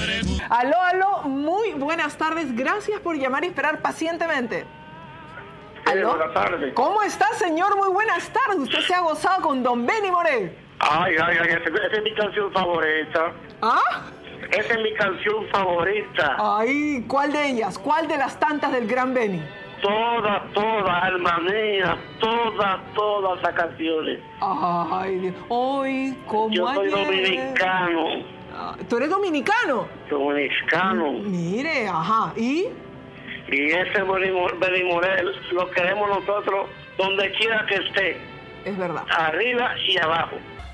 Aló, aló, muy buenas tardes. Gracias por llamar y esperar pacientemente. ¿Aló? Buenas tardes. ¿Cómo está, señor? Muy buenas tardes. Usted se ha gozado con Don Benny Morel. Ay, esa es mi canción favorita. ¿Ah? Esa es mi canción favorita. Ay, ¿cuál de ellas? ¿Cuál de las tantas del gran Benny? Todas, alma mía, todas las canciones. Ay, Dios. Hoy, como Yo soy ayer. dominicano. ¿Tú eres dominicano? Dominicano. Mire, ajá. ¿Y? Y ese Benny Morel lo queremos nosotros donde quiera que esté. Es verdad. Arriba y abajo.